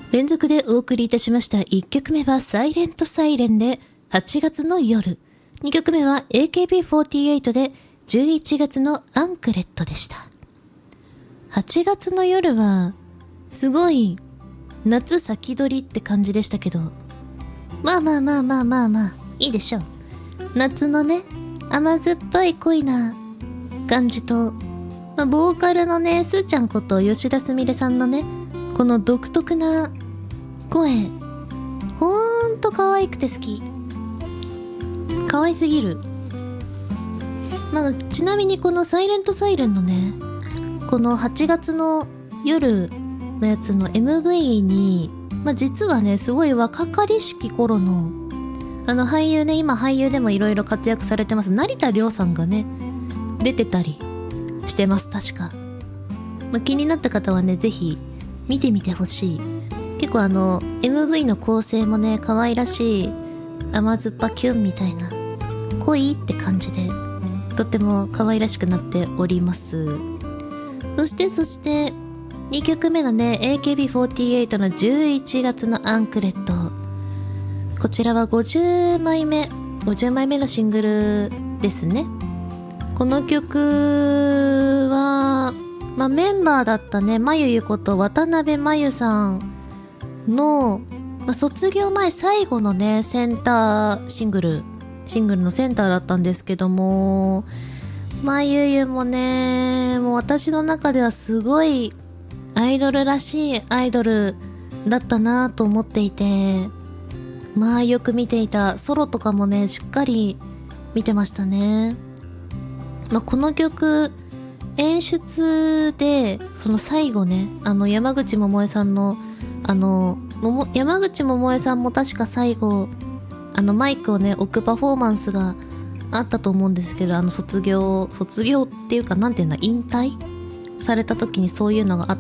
連続でお送りいたしました1曲目はサイレントサイレンで8月の夜。2曲目は AKB48 で11月のアンクレットでした。8月の夜はすごい夏先取りって感じでしたけど、まあいいでしょう。夏のね、甘酸っぱい恋な感じと、ボーカルのね、すーちゃんこと吉田すみれさんのね、この独特な声、ほんと可愛くて好き。可愛すぎる。ちなみにこのサイレントサイレンのね、この8月の夜のやつの MV に、実はね、すごい若かりしき頃の俳優ね、今俳優でもいろいろ活躍されてます成田凌さんがね、出てたりしてます、確か。気になった方はね、ぜひ見てみてほしい。結構MV の構成もね、可愛らしい甘酸っぱキュンみたいな恋って感じで、とっても可愛らしくなっております。そして2曲目のね、AKB48 の11月のアンクレット。こちらは50枚目のシングルですね。この曲は、メンバーだったね、まゆゆこと渡辺まゆさんの、卒業前最後のね、シングルのセンターだったんですけども、まゆゆもね、もう私の中ではすごいアイドルらしいアイドルだったなと思っていて、よく見ていた。ソロとかもね、しっかり見てましたね。この曲、演出で、その最後ね、山口百恵さんの、山口百恵さんも確か最後、マイクをね、置くパフォーマンスがあったと思うんですけど、卒業っていうか、なんていうんだ、引退された時にそういうのがあっ